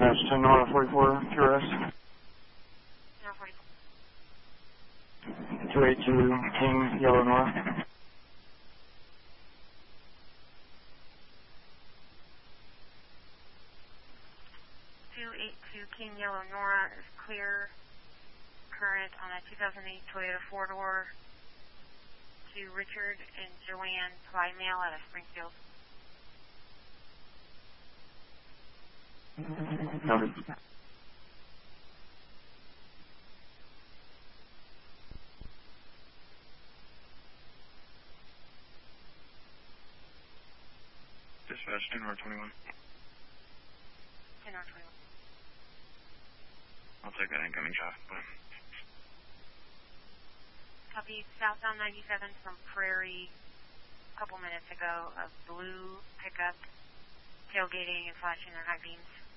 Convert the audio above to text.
Dispatch 10 Nora 44, QRS. Nora 44. 282 King, Yellow Nora. 282 King Yellow Nora is clear. Current on a 2008 Toyota 4-door to Richard and Joanne by mail out of Springfield. Covered. Dispatch 10 Nora 21. 10 Nora 21. I'll take that incoming shot. Copy, southbound 97 from Prairie a couple minutes ago, a blue pickup tailgating and flashing their high beams.